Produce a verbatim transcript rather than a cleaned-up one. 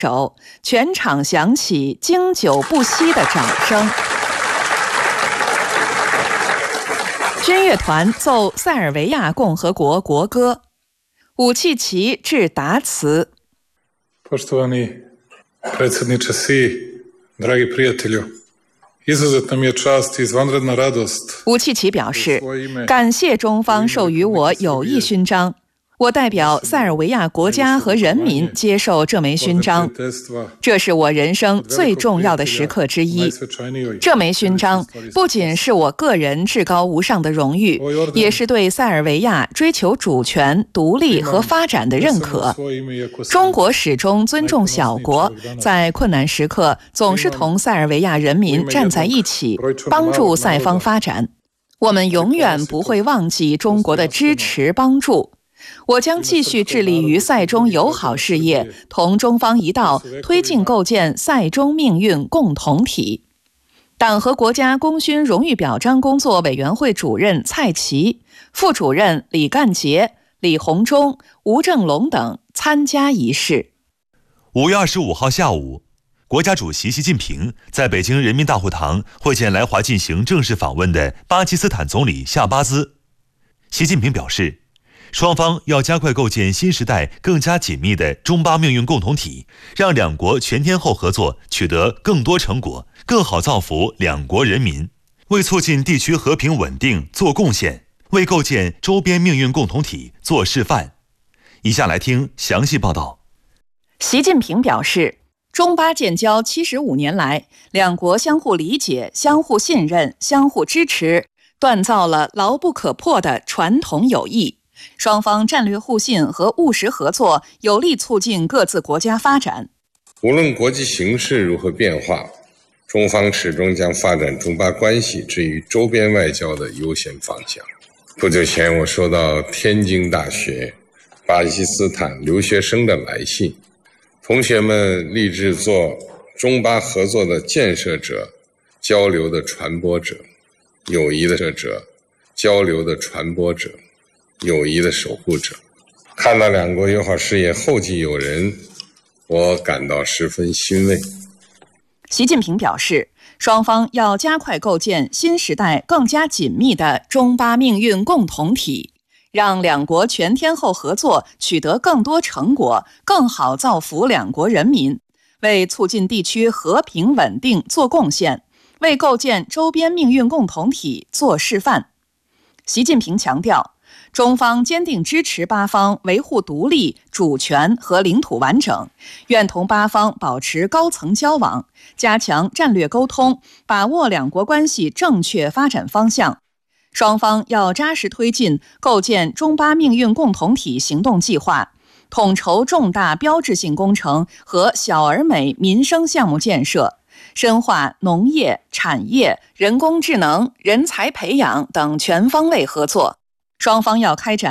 手，全场响起经久不息的掌声。军乐团奏塞尔维亚共和国国歌，武契奇致答词。 Poštovani predsjedniče Si, dragi prijatelju, izuzetna mi je čast i izvanredna radost。 武契奇表示，感谢中方授予我友谊勋章。我代表塞尔维亚国家和人民接受这枚勋章，这是我人生最重要的时刻之一。这枚勋章不仅是我个人至高无上的荣誉，也是对塞尔维亚追求主权、独立和发展的认可。中国始终尊重小国，在困难时刻总是同塞尔维亚人民站在一起，帮助塞方发展。我们永远不会忘记中国的支持帮助。我将继续致力于塞中友好事业，同中方一道推进构建塞中命运共同体。党和国家功勋荣誉表彰工作委员会主任蔡奇、副主任李干杰、李鸿忠、吴正龙等参加仪式。 五月二十五号下午，国家主席习近平在北京人民大会堂会见来华进行正式访问的巴基斯坦总理夏巴兹。习近平表示，双方要加快构建新时代更加紧密的中巴命运共同体，让两国全天候合作取得更多成果，更好造福两国人民，为促进地区和平稳定做贡献，为构建周边命运共同体做示范。以下来听详细报道。 习近平表示，中巴建交七十五年来，两国相互理解、相互信任、相互支持，锻造了牢不可破的传统友谊。双方战略互信和务实合作有力促进各自国家发展。 无论国际形势如何变化，中方始终将发展中巴关系置于周边外交的优先方向。不久前，我收到天津大学巴基斯坦留学生的来信，同学们立志做中巴合作的建设者、交流的传播者、友谊的者、交流的传播者、友谊的守护者。看到两国友好事业后继有人，我感到十分欣慰。 习近平表示，双方要加快构建新时代更加紧密的中巴命运共同体，让两国全天候合作取得更多成果，更好造福两国人民，为促进地区和平稳定做贡献，为构建周边命运共同体做示范。习近平强调，中方坚定支持巴方维护独立、主权和领土完整，愿同巴方保持高层交往，加强战略沟通，把握两国关系正确发展方向。双方要扎实推进构建中巴命运共同体行动计划，统筹重大标志性工程和小而美民生项目建设，深化农业、产业、人工智能、人才培养等全方位合作。双方要开展